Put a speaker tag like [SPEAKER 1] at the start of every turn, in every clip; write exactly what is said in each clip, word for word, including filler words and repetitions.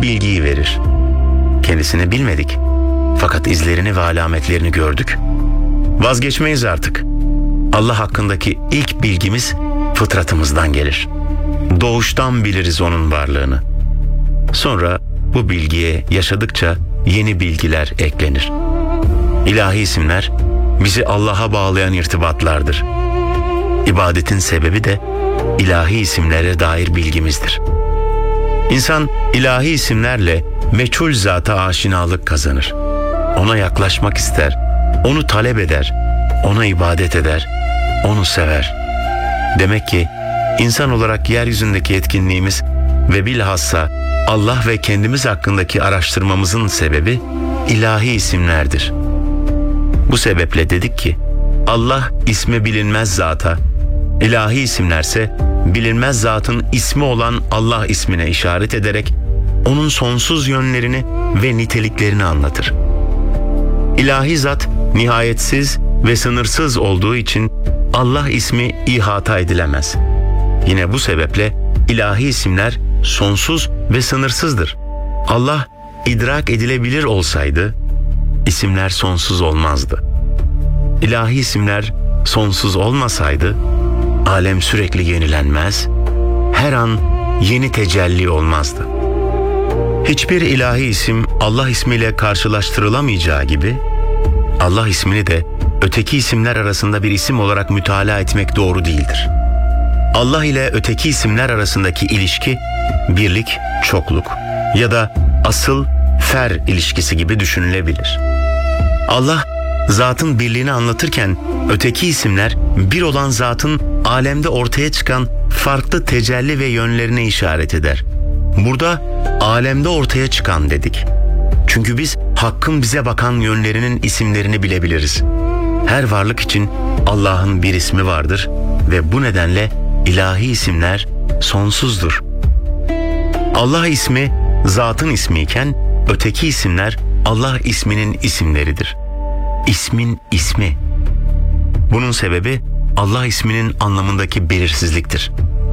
[SPEAKER 1] bilgiyi verir. Kendisini bilmedik. Fakat izlerini ve alametlerini gördük. Vazgeçmeyiz artık. Allah hakkındaki ilk bilgimiz fıtratımızdan gelir. Doğuştan biliriz onun varlığını. Sonra bu bilgiye yaşadıkça yeni bilgiler eklenir. İlahi isimler bizi Allah'a bağlayan irtibatlardır. İbadetin sebebi de ilahi isimlere dair bilgimizdir. İnsan ilahi isimlerle meçhul zata aşinalık kazanır. Ona yaklaşmak ister, onu talep eder, ona ibadet eder, onu sever. Demek ki insan olarak yeryüzündeki etkinliğimiz ve bilhassa Allah ve kendimiz hakkındaki araştırmamızın sebebi ilahi isimlerdir. Bu sebeple dedik ki Allah ismi bilinmez zata, ilahi isimlerse bilinmez zatın ismi olan Allah ismine işaret ederek onun sonsuz yönlerini ve niteliklerini anlatır. İlahi zat nihayetsiz ve sınırsız olduğu için Allah ismi ihata edilemez. Yine bu sebeple ilahi isimler sonsuz ve sınırsızdır. Allah idrak edilebilir olsaydı isimler sonsuz olmazdı. İlahi isimler sonsuz olmasaydı alem sürekli yenilenmez, her an yeni tecelli olmazdı. Hiçbir ilahi isim Allah ismiyle karşılaştırılamayacağı gibi Allah ismini de öteki isimler arasında bir isim olarak mütalaa etmek doğru değildir. Allah ile öteki isimler arasındaki ilişki birlik, çokluk ya da asıl fer ilişkisi gibi düşünülebilir. Allah zatın birliğini anlatırken öteki isimler bir olan zatın alemde ortaya çıkan farklı tecelli ve yönlerine işaret eder. Burada alemde ortaya çıkan dedik. Çünkü biz Hakk'ın bize bakan yönlerinin isimlerini bilebiliriz. Her varlık için Allah'ın bir ismi vardır ve bu nedenle ilahi isimler sonsuzdur. Allah ismi zatın ismiyken öteki isimler Allah isminin isimleridir. İsmin ismi. Bunun sebebi Allah isminin anlamındaki belirsizliktir.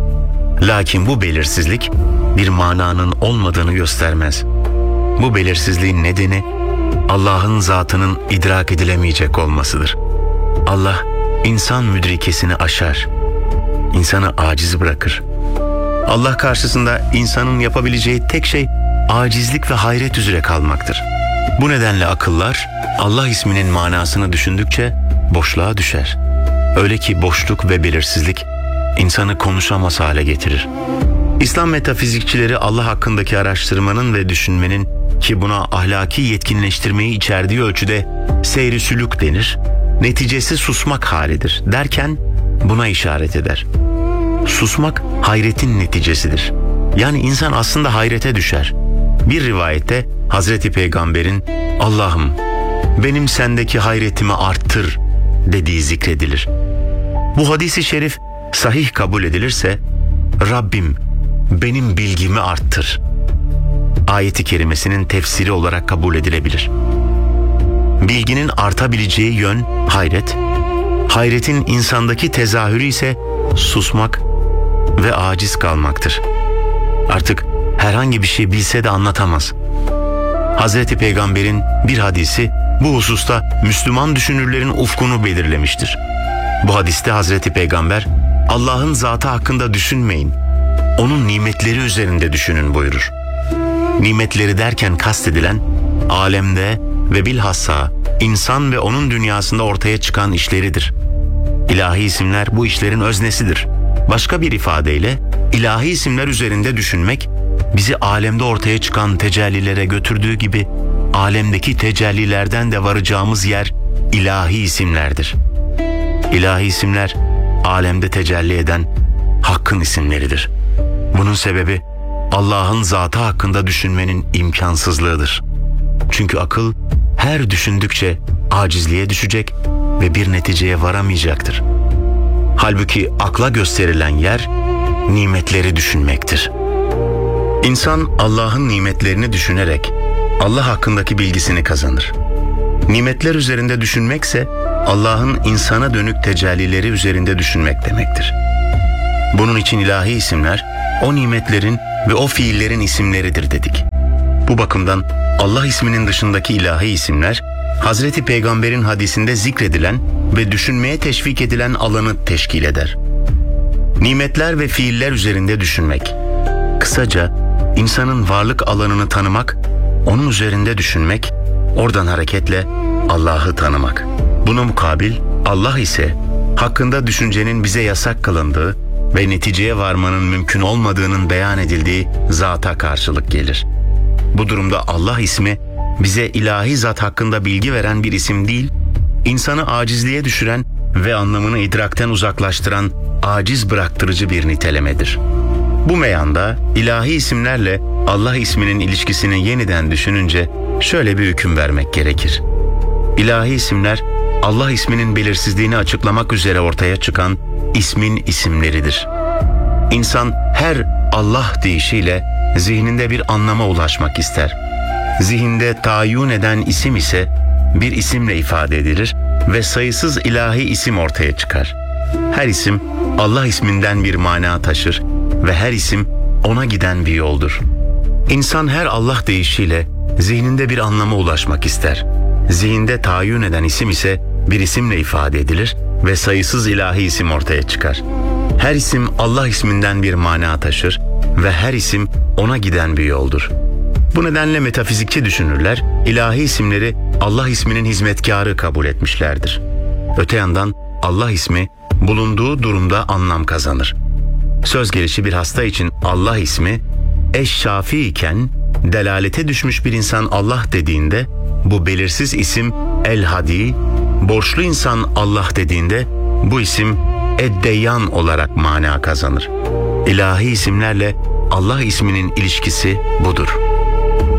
[SPEAKER 1] Lakin bu belirsizlik bir mananın olmadığını göstermez. Bu belirsizliğin nedeni Allah'ın zatının idrak edilemeyecek olmasıdır. Allah insan müdrikesini aşar, insanı aciz bırakır. Allah karşısında insanın yapabileceği tek şey acizlik ve hayret üzere kalmaktır. Bu nedenle akıllar Allah isminin manasını düşündükçe boşluğa düşer. Öyle ki boşluk ve belirsizlik insanı konuşamaz hale getirir. İslam metafizikçileri Allah hakkındaki araştırmanın ve düşünmenin, ki buna ahlaki yetkinleştirmeyi içerdiği ölçüde seyri sülük denir, neticesi susmak halidir derken buna işaret eder. Susmak hayretin neticesidir. Yani insan aslında hayrete düşer. Bir rivayette Hazreti Peygamber'in "Allah'ım benim sendeki hayretimi arttır" dediği zikredilir. Bu hadisi şerif sahih kabul edilirse "Rabbim benim bilgimi arttır" ayeti kerimesinin tefsiri olarak kabul edilebilir. Bilginin artabileceği yön hayret, hayretin insandaki tezahürü ise susmak ve aciz kalmaktır. Artık herhangi bir şey bilse de anlatamaz. Hazreti Peygamber'in bir hadisi bu hususta Müslüman düşünürlerin ufkunu belirlemiştir. Bu hadiste Hazreti Peygamber Allah'ın zatı hakkında düşünmeyin, onun nimetleri üzerinde düşünün buyurur. Nimetleri derken kastedilen alemde ve bilhassa insan ve onun dünyasında ortaya çıkan işleridir. İlahi isimler bu işlerin öznesidir. Başka bir ifadeyle ilahi isimler üzerinde düşünmek bizi alemde ortaya çıkan tecellilere götürdüğü gibi alemdeki tecellilerden de varacağımız yer ilahi isimlerdir. İlahi isimler alemde tecelli eden Hakk'ın isimleridir. Bunun sebebi Allah'ın zatı hakkında düşünmenin imkansızlığıdır. Çünkü akıl her düşündükçe acizliğe düşecek ve bir neticeye varamayacaktır. Halbuki akla gösterilen yer nimetleri düşünmektir. İnsan Allah'ın nimetlerini düşünerek Allah hakkındaki bilgisini kazanır. Nimetler üzerinde düşünmekse Allah'ın insana dönük tecellileri üzerinde düşünmek demektir. Bunun için ilahi isimler o nimetlerin ve o fiillerin isimleridir dedik. Bu bakımdan Allah isminin dışındaki ilahi isimler, Hazreti Peygamber'in hadisinde zikredilen ve düşünmeye teşvik edilen alanı teşkil eder. Nimetler ve fiiller üzerinde düşünmek. Kısaca insanın varlık alanını tanımak, onun üzerinde düşünmek, oradan hareketle Allah'ı tanımak. Buna mukabil Allah ise hakkında düşüncenin bize yasak kılındığı ve neticeye varmanın mümkün olmadığının beyan edildiği zata karşılık gelir. Bu durumda Allah ismi bize ilahi zat hakkında bilgi veren bir isim değil, insanı acizliğe düşüren ve anlamını idrakten uzaklaştıran aciz bıraktırıcı bir nitelemedir. Bu meyanda ilahi isimlerle Allah isminin ilişkisini yeniden düşününce şöyle bir hüküm vermek gerekir. İlahi isimler Allah isminin belirsizliğini açıklamak üzere ortaya çıkan ismin isimleridir. İnsan her Allah deyişiyle zihninde bir anlama ulaşmak ister. Zihinde tayin eden isim ise bir isimle ifade edilir ve sayısız ilahi isim ortaya çıkar. Her isim Allah isminden bir mana taşır ve her isim ona giden bir yoldur. İnsan her Allah deyişiyle zihninde bir anlama ulaşmak ister. Zihinde tayin eden isim ise bir isimle ifade edilir ve sayısız ilahi isim ortaya çıkar. Her isim Allah isminden bir mana taşır ve her isim ona giden bir yoldur. Bu nedenle metafizikçi düşünürler, ilahi isimleri Allah isminin hizmetkarı kabul etmişlerdir. Öte yandan Allah ismi bulunduğu durumda anlam kazanır. Söz gelişi bir hasta için Allah ismi, eş-şafi iken delalete düşmüş bir insan Allah dediğinde, bu belirsiz isim el-hadi, borçlu insan Allah dediğinde bu isim ed-deyyan olarak mana kazanır. İlahi isimlerle Allah isminin ilişkisi budur.